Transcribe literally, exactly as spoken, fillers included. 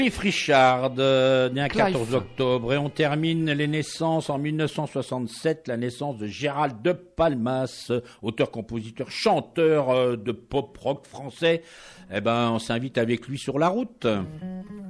Cliff Richard, euh, né un Clive. quatorze octobre, et on termine les naissances en mille neuf cent soixante-sept, la naissance de Gérald de Palmas, auteur, compositeur, chanteur euh, de pop rock français. Eh ben, on s'invite avec lui sur la route.